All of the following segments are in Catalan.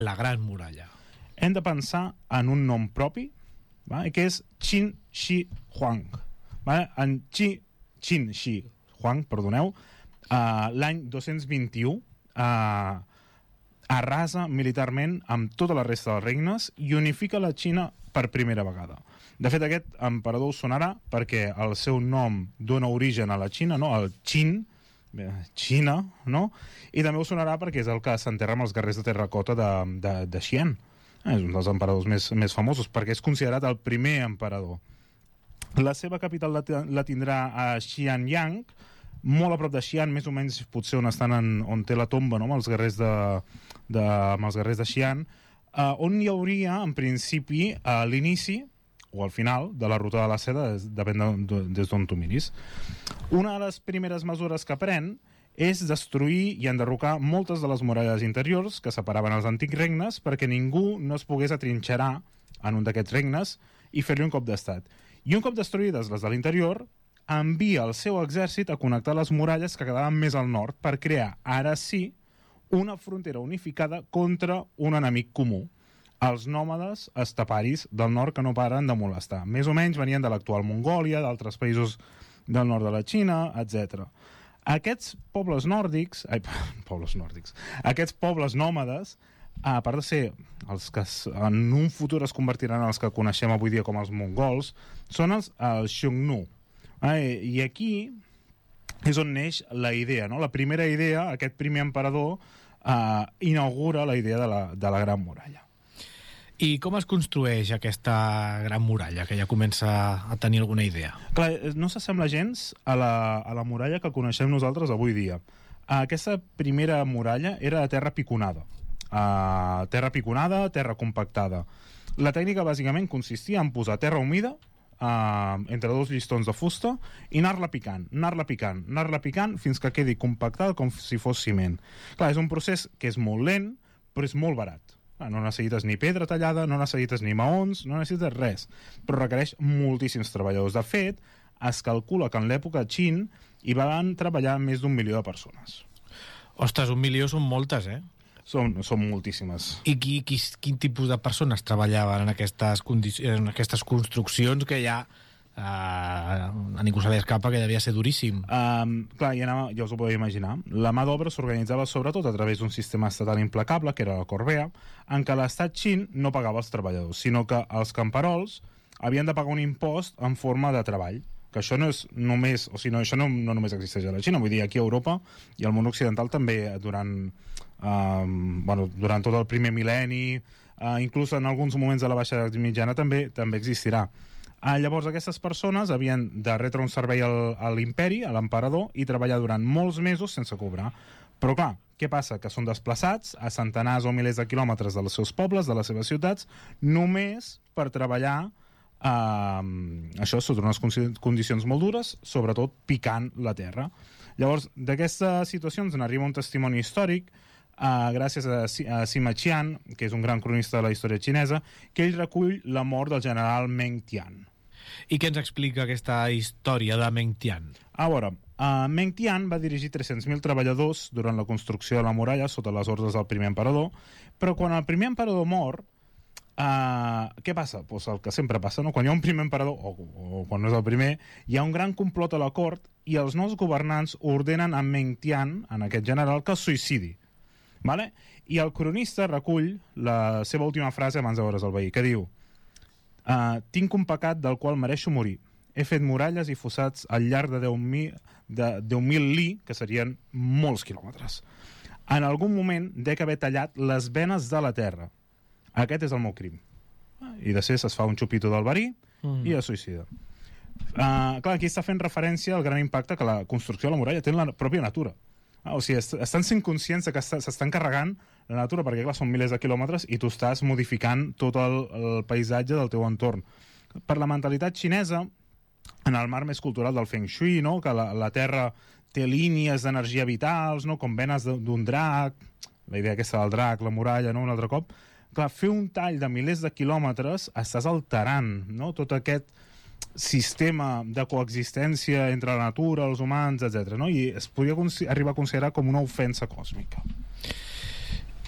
la Gran Muralla? Hem de pensar en un nom propi, que és Qin Shi Huang. En Qin Shi Huang, perdoneu, l'any 221 arrasa militarment amb tota la resta dels regnes i unifica la Xina per primera vegada. De fet, aquest emperador us sonarà perquè el seu nom dona origen a la Xina, no? El Qin, Xina, no? I també us sonarà perquè és el que s'enterra amb els guerrers de terracota de Xi'an. És un dels emperadors més famosos perquè és considerat el primer emperador. La seva capital la tindrà a Xianyang, molt a prop de Xi'an, més o menys potser on estan on té la tomba, no? amb els guerrers de Xi'an, on hi hauria en principi a l'inici o al final de la ruta de la seda, depèn des d'on tu miris. Una de les primeres mesures que pren és destruir i enderrocar moltes de les muralles interiors que separaven els antics regnes perquè ningú no es pogués atrinxerar en un d'aquests regnes i fer-li un cop d'estat. I un cop destruïdes les de l'interior, envia el seu exèrcit a connectar les muralles que quedaven més al nord per crear, ara sí, una frontera unificada contra un enemic comú, els nòmades esteparis del nord que no paren de molestar. Més o menys venien de l'actual Mongòlia, d'altres països del nord de la Xina, etc. Aquests pobles nòrdics, aquests pobles nòmades, a part de ser els que en un futur es convertiran en els que coneixem avui dia com els mongols, són els Xiongnu. I aquí és on neix la idea, no? La primera idea, aquest primer emperador inaugura la idea de la Gran Muralla. I com es construeix aquesta Gran Muralla, que ja comença a tenir alguna idea? Clar, no s'assembla gens a la muralla que coneixem nosaltres avui dia. Aquesta primera muralla era de terra piconada. Terra compactada. La tècnica bàsicament consistia en posar terra humida entre dos llistons de fusta i anar-la picant fins que quedi compactada com si fos ciment. Clar, és un procés que és molt lent, però és molt barat. No necessites ni pedra tallada, no necessites ni maons, no necessites res, però requereix moltíssims treballadors. De fet, es calcula que en l'època Qin hi van treballar més d'1 milió de persones. Ostres, 1 milió són moltes, eh? Són moltíssimes. I quin tipus de persones treballaven en aquestes construccions que ja a ningú se li escapa que devia ser duríssim? Clar, ja us ho podeu imaginar. La mà d'obra s'organitzava sobretot a través d'un sistema estatal implacable, que era la Corvea, en què l'estat xin no pagava els treballadors, sinó que els camperols havien de pagar un impost en forma de treball, que això no és només, o sigui, això no només existeix a la Xina, vull dir, aquí a Europa i al món occidental també durant tot el primer mil·lenni, inclús en alguns moments de la baixa edat mitjana també existirà. Llavors aquestes persones havien de retre un servei a l'imperi, a l'emperador, i treballar durant molts mesos sense cobrar. Però clar, què passa? Que són desplaçats a centenars o milers de quilòmetres dels seus pobles, de les seves ciutats, només per treballar això sota unes condicions molt dures, sobretot picant la terra. Llavors, d'aquesta situació ens n'arriba un testimoni històric gràcies a Sima Qian, que és un gran cronista de la història xinesa, que ell recull la mort del general Meng Tian. I què ens explica aquesta història de Meng Tian? A veure, Meng Tian va dirigir 300.000 treballadors durant la construcció de la muralla sota les ordres del primer emperador, però quan el primer emperador mor, què passa? Pues el que sempre passa, no? Quan hi ha un primer emperador, o quan no és el primer, hi ha un gran complot a la cort i els nous governants ordenen a Meng Tian, en aquest general, que es suïcidi. Vale? I el cronista recull la seva última frase abans de veure's el veí, que diu: tinc un pecat del qual mereixo morir. He fet muralles i fossats al llarg de 10.000 li, que serien molts quilòmetres. En algun moment dec haver tallat les venes de la terra. Aquest és el meu crim. I de es fa un xupito del verí i es suïcida. Clar, aquí està fent referència al gran impacte que la construcció de la muralla té en la pròpia natura. O sigui, estan sent conscients que s'estan carregant la natura, perquè clar, són milers de quilòmetres i tu estàs modificant tot el paisatge del teu entorn. Per la mentalitat xinesa, en el marc més cultural del Feng Shui, no? Que la terra té línies d'energia vitals, no? Com venes d'un drac, la idea aquesta del drac, la muralla, no? Un altre cop. Clar, fer un tall de milers de quilòmetres estàs alterant, no? Tot aquest sistema de coexistència entre la natura, els humans, etc. No? I es podria arribar a considerar com una ofensa còsmica.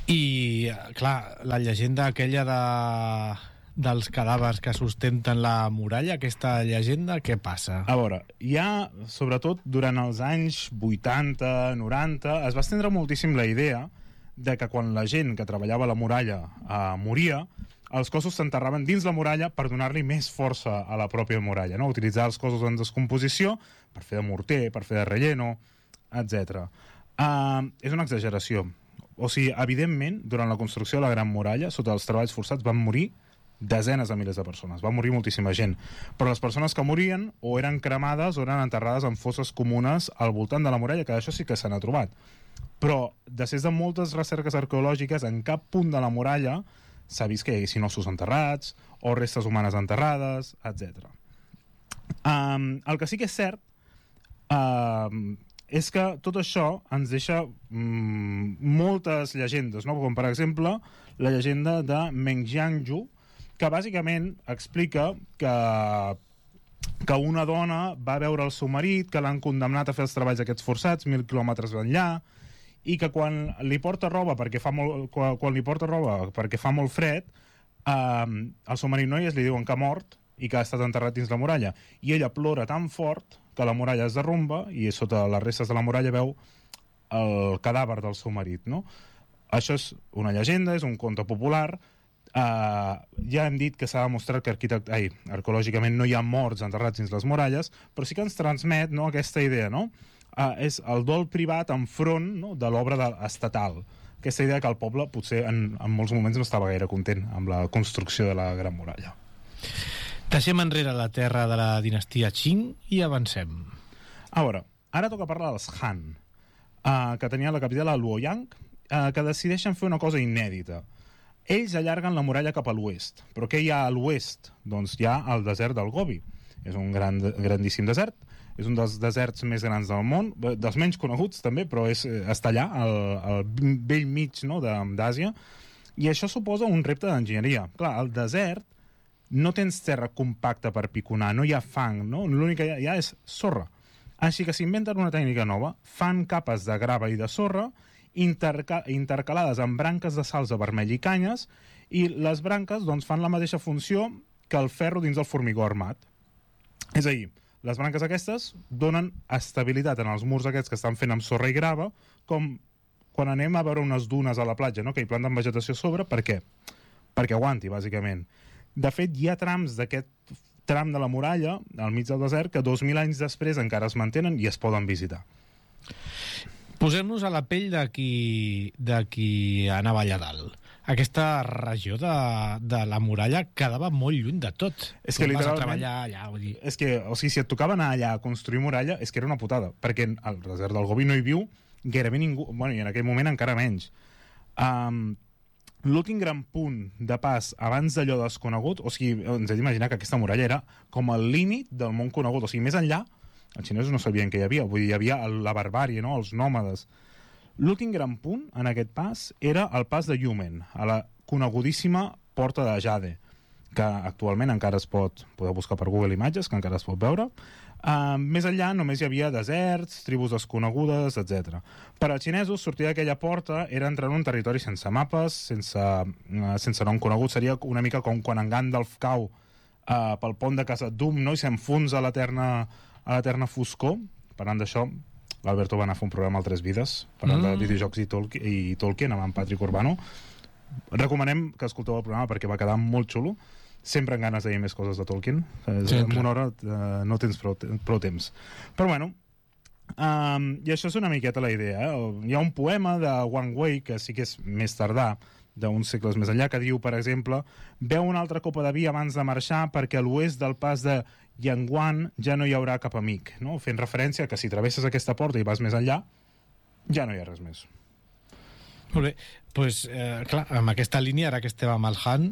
I, clar, la llegenda aquella dels cadàvers que sustenten la muralla, aquesta llegenda, què passa? A veure, ja, sobretot durant els anys 80, 90, es va estendre moltíssim la idea de que quan la gent que treballava a la muralla moria, els cossos s'enterraven dins la muralla per donar-li més força a la pròpia muralla, no? Utilitzar els cossos en descomposició per fer de morter, per fer de relleno, etc. És una exageració. O sigui, evidentment, durant la construcció de la Gran Muralla, sota els treballs forçats, van morir desenes de milers de persones. Va morir moltíssima gent. Però les persones que morien o eren cremades o eren enterrades en fosses comunes al voltant de la muralla, que això sí que se n'ha trobat. Però, després de moltes recerques arqueològiques, en cap punt de la muralla s'ha vist que hi haguessin ossos enterrats o restes humanes enterrades, etc. El que sí que és cert és que tot això ens deixa moltes llegendes, no? Com per exemple la llegenda de Mengjianju, que bàsicament explica que una dona va veure el seu marit, que l'han condemnat a fer els treballs aquests forçats 1.000 quilòmetres enllà, i que quan li porta roba perquè fa molt fred, al seu marit noies li diuen que ha mort i que ha estat enterrat dins la muralla, i ella plora tan fort que la muralla es derrumba i sota les restes de la muralla veu el cadàver del seu marit, no? Això és una llegenda, és un conte popular. Ja hem dit que s'ha demostrat que arqueològicament no hi ha morts enterrats dins les muralles, però sí que ens transmet, no, aquesta idea, no? És el dol privat enfront, no, de l'obra estatal. Aquesta idea que el poble potser en molts moments no estava gaire content amb la construcció de la Gran Muralla. Deixem enrere la terra de la dinastia Qing i avancem. A veure, ara toca parlar dels Han, que tenien la capital a Luoyang, que decideixen fer una cosa inèdita. Ells allarguen la muralla cap a l'oest. Però què hi ha a l'oest? Doncs hi ha el desert del Gobi. És un grandíssim desert. És un dels deserts més grans del món, dels menys coneguts també, però està allà, al vell mig, no, d'Àsia. I això suposa un repte d'enginyeria. Clar, al desert no tens terra compacta per piconar, no hi ha fang, no? L'únic que hi ha és sorra. Així que s'inventen una tècnica nova, fan capes de grava i de sorra intercalades amb branques de salze vermell i canyes, i les branques doncs, fan la mateixa funció que el ferro dins del formigó armat. És a dir, les branques aquestes donen estabilitat en els murs aquests que estan fent amb sorra i grava, com quan anem a veure unes dunes a la platja, no? Que hi planten vegetació a sobre. Per què? Perquè aguanti, bàsicament. De fet, hi ha trams d'aquest tram de la muralla, al mig del desert, que 2.000 anys després encara es mantenen i es poden visitar. Posem-nos a la pell de qui anava allà dalt. Aquesta regió de la muralla quedava molt lluny de tot. És que literalment... Vas a treballar allà, vull dir... És que, o sigui, si et tocava anar allà a construir muralla, és que era una putada, perquè al desert del Gobi no hi viu gairebé ningú, bueno, i en aquell moment encara menys. L'últim gran punt de pas abans d'allò desconegut, o sigui, ens hem d'imaginar que aquesta muralla era com el límit del món conegut, o sigui, més enllà, els xinesos no sabien què hi havia, vull dir, hi havia la barbàrie, no?, els nòmades. L'últim gran punt en aquest pas era el pas de Yumen, a la conegudíssima Porta de Jade, que actualment encara podeu buscar per Google Imatges, que encara es pot veure. Més enllà només hi havia deserts, tribus desconegudes, etc. Per als xinesos, sortir d'aquella porta era entrar en un territori sense mapes, sense nom conegut. Seria una mica com quan en Gandalf cau pel pont de Casa Dum, no?, i s'enfonsa a l'eterna foscor. Parlant d'això, l'Alberto va anar a fer un programa al 3 Vides, parlant de videojocs i Tolkien, amb en Patrick Urbano. Recomanem que escolteu el programa perquè va quedar molt xulo. Sempre amb ganes de dir més coses de Tolkien. En una hora no tens prou temps. Però bueno, i això és una miqueta la idea. Hi ha un poema de Wang Wei, que sí que és més tardà, d'uns segles més enllà, que diu, per exemple, beu una altra copa de vi abans de marxar perquè a l'oest del pas de Yangguan ja no hi haurà cap amic, no? Fent referència que si travesses aquesta porta i vas més enllà, ja no hi ha res més. Molt bé, doncs, clar, amb aquesta línia, ara que estem amb el Han,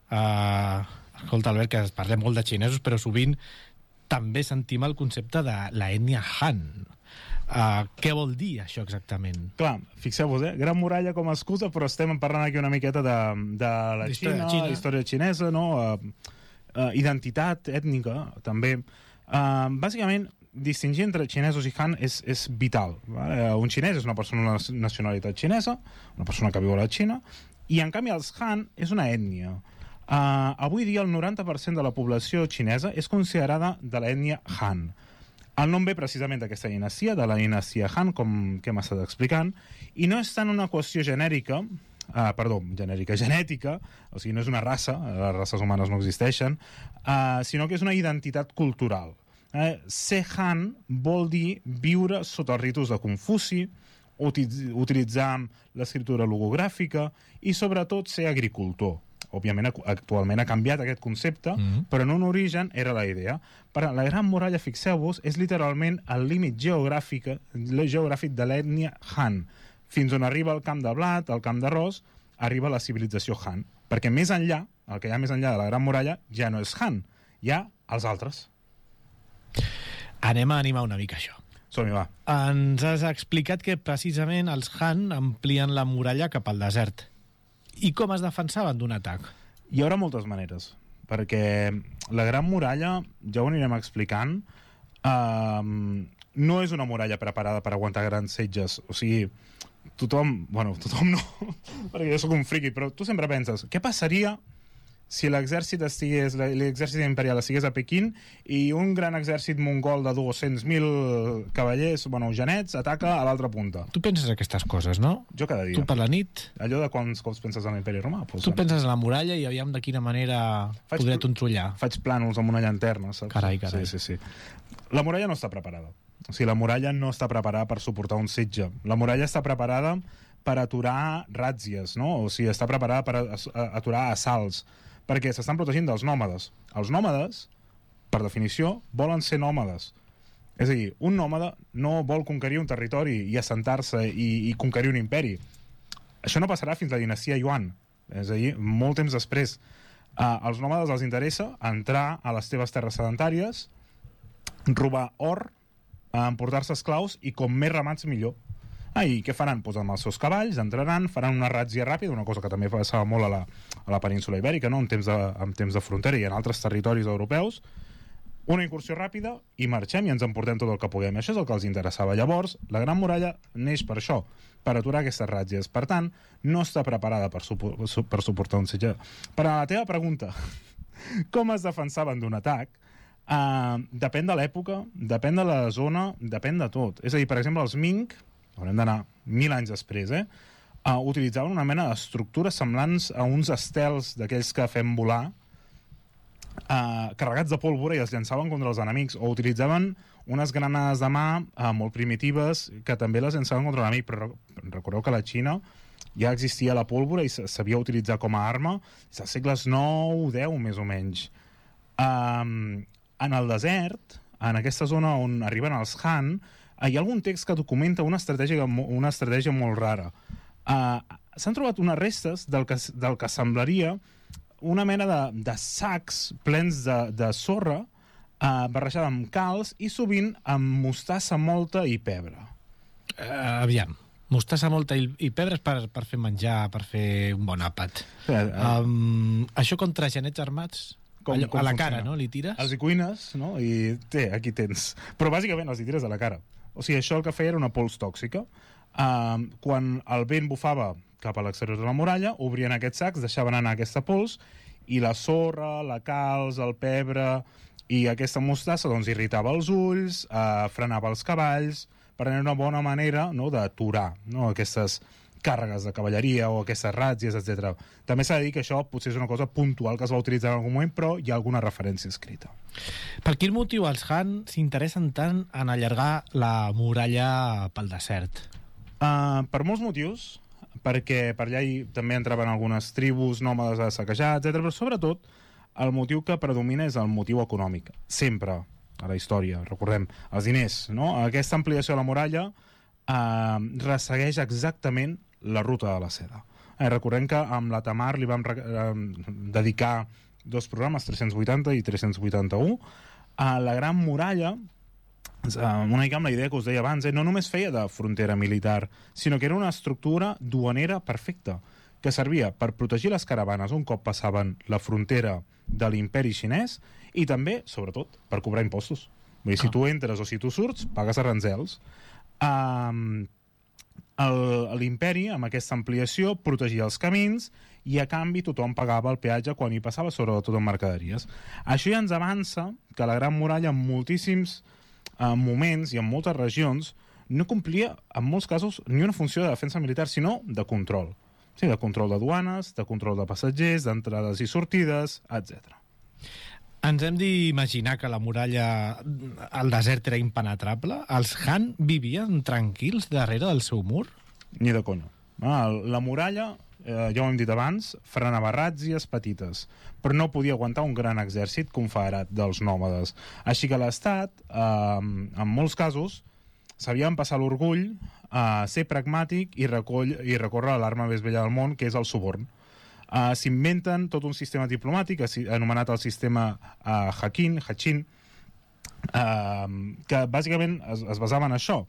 escolta, Albert, que parlem molt de xinesos, però sovint també sentim el concepte de l'ètnia Han. Què vol dir això exactament? Clar, fixeu-vos, Gran Muralla com a excusa, però estem parlant aquí una miqueta de la Xina, història xinesa, no? Identitat ètnica, també. Bàsicament, distingir entre xinesos i Han és vital. Vale? Un xinès és una persona de nacionalitat xinesa, una persona que viu a la Xina, i en canvi els Han és una ètnia. Avui dia el 90% de la població xinesa és considerada de l'ètnia Han. El nom ve precisament d'aquesta dinastia, de la dinastia Han, com que hem estat explicant, i no és tant una qüestió genètica, genètica, o sigui, no és una raça, les races humanes no existeixen, sinó que és una identitat cultural. Ser Han vol dir viure sota els ritus de Confuci, utilitzar l'escriptura logogràfica i, sobretot, ser agricultor. Òbviament, actualment ha canviat aquest concepte, però en un origen era la idea. Però la Gran Muralla, fixeu-vos, és literalment el límit geogràfic de l'ètnia Han. Fins on arriba el camp de blat, el camp d'arròs, arriba la civilització Han. Perquè més enllà, el que hi ha més enllà de la Gran Muralla, ja no és Han, hi ha els altres. Anem a animar una mica això. Som-hi, va. Ens has explicat que precisament els Han amplien la muralla cap al desert. I com es defensaven d'un atac? Hi haurà moltes maneres, perquè la Gran Muralla, ja ho anirem explicant, no és una muralla preparada per aguantar grans setges. O sigui, tothom no, perquè jo sóc un friqui, però tu sempre penses, què passaria si l'exèrcit imperial estigués a Pequín i un gran exèrcit mongol de 200.000 cavallers, genets, ataca a l'altra punta? Tu penses aquestes coses, no? Jo cada dia. Tu per la nit? Allò de quants cops penses en l'imperi romà? Tu penses en la muralla i aviam de quina manera podria controlar. Faig plànols amb una llanterna, saps? Carai. Sí. La muralla no està preparada. O sigui, la muralla no està preparada per suportar un setge. La muralla està preparada per aturar ràtzies, no? O sigui, està preparada per aturar assalts, perquè s'estan protegint dels nòmades. Els nòmades, per definició, volen ser nòmades. És a dir, un nòmade no vol conquerir un territori i assentar-se i conquerir un imperi. Això no passarà fins la dinastia Yuan. És a dir, molt temps després. Als nòmades els interessa entrar a les teves terres sedentàries, robar or, emportar-se esclaus i com més ramats millor. I què faran? Pues amb els seus cavalls entraran, faran una ràtzia ràpida, una cosa que també passava molt a la península ibèrica, no? en temps de frontera i en altres territoris europeus, una incursió ràpida i marxem i ens emportem tot el que puguem. Això és el que els interessava. Llavors, la Gran Muralla neix per això, per aturar aquestes ràtzies. Per tant, no està preparada per suportar un setge. Per a la teva pregunta, com es defensaven d'un atac? Depèn de l'època, depèn de la zona, depèn de tot. És a dir, per exemple, els Ming, haurem d'anar 1.000 anys després, utilitzaven una mena d'estructures semblants a uns estels d'aquells que fem volar, carregats de pólvora, i els llançaven contra els enemics, o utilitzaven unes granades de mà molt primitives que també les llançaven contra l'enemic. Però recordeu que a la Xina ja existia la pólvora i s'havia utilitzat com a arma als segles 9, 10 més o menys. En el desert, en aquesta zona on arriben els Han, hi ha algun text que documenta una estratègia molt rara. S'han trobat unes restes del que semblaria una mena de sacs plens de sorra barrejada amb calç i sovint amb mostassa molta i pebre. Aviam, mostassa molta i pebre és per fer menjar, per fer un bon àpat. Això contra genets armats? Com a la cara, no? Li tires? Els hi cuines, no? I aquí tens. Però bàsicament els hi tires a la cara. O sigui, això el que feia era una pols tòxica. Quan el vent bufava cap a l'exterior de la muralla, obrien aquests sacs, deixaven anar aquesta pols, i la sorra, la calç, el pebre i aquesta mostassa doncs irritava els ulls, frenava els cavalls, per tenir una bona manera, no, d'aturar, no, aquestes càrregues de cavalleria o aquestes ràtzies, etc. També s'ha de dir que això potser és una cosa puntual que es va utilitzar en algun moment, però hi ha alguna referència escrita. Per quin motiu els Han s'interessen tant en allargar la muralla pel desert? Per molts motius, perquè per allà també entraven algunes tribus nòmades a saquejar, etc. Però sobretot el motiu que predomina és el motiu econòmic. Sempre a la història, recordem, els diners, no? Aquesta ampliació de la muralla ressegueix exactament la ruta de la seda. Recordem que amb la Tamar li vam dedicar 2 programes, 380 i 381. La Gran Muralla, una mica amb la idea que us deia abans, no només feia de frontera militar, sinó que era una estructura duanera perfecta, que servia per protegir les caravanes un cop passaven la frontera de l'imperi xinès i també, sobretot, per cobrar impostos. Vull dir, si tu entres o si tu surts, pagues aranzels. L'imperi, amb aquesta ampliació, protegia els camins i, a canvi, tothom pagava el peatge quan hi passava, sobretot en mercaderies. Això ja ens avança que la Gran Muralla, en moltíssims moments i en moltes regions, no complia, en molts casos, ni una funció de defensa militar, sinó de control. Sí, de control de duanes, de control de passatgers, d'entrades i sortides, etc. Ens hem d'imaginar que la muralla al desert era impenetrable? Els Han vivien tranquils darrere del seu mur? Ni de conya. La muralla, ja ho hem dit abans, frenava ràtzies petites, però no podia aguantar un gran exèrcit confederat dels nòmades. Així que l'Estat, en molts casos, sabia passar l'orgull a ser pragmàtic i recórrer a l'arma més vella del món, que és el suborn. S'inventen tot un sistema diplomàtic anomenat el sistema Hachin, que bàsicament es basava en això.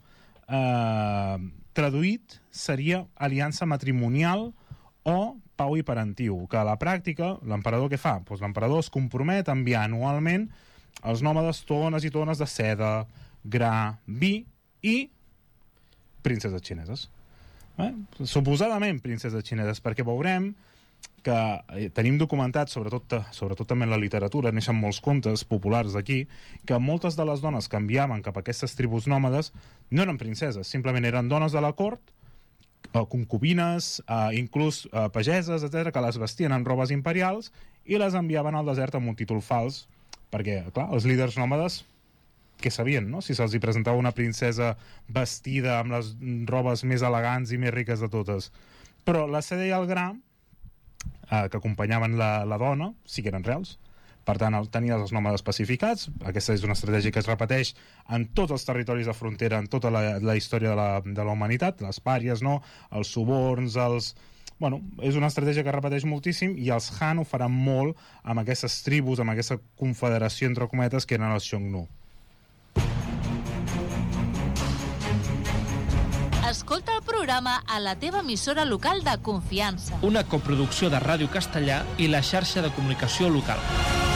Traduït seria aliança matrimonial o pau i parentiu, que a la pràctica l'emperador què fa? Doncs l'emperador es compromet a enviar anualment als nòmades tones i tones de seda, gra, vi i princeses xineses. Suposadament princeses xineses, perquè veurem que tenim documentat, sobretot també en la literatura, neixen molts contes populars d'aquí, que moltes de les dones que enviaven cap a aquestes tribus nòmades no eren princeses, simplement eren dones de la cort, concubines, inclús pageses, etc., que les vestien en robes imperials i les enviaven al desert amb un títol fals, perquè, clar, els líders nòmades què sabien, no? Si se'ls hi presentava una princesa vestida amb les robes més elegants i més riques de totes. Però la seda i el gra que acompanyaven la dona sí que eren reals. Per tant, tenia els nòmades pacificats. Aquesta és una estratègia que es repeteix en tots els territoris de frontera, en tota la història de la humanitat, les pàries, no? Els suborns, Bueno, és una estratègia que es repeteix moltíssim i els Han ho faran molt amb aquestes tribus, amb aquesta confederació, entre cometes, que eren els Xiongnu. Escolta el programa a la teva emissora local de confiança. Una coproducció de Ràdio Castellà i la xarxa de comunicació local.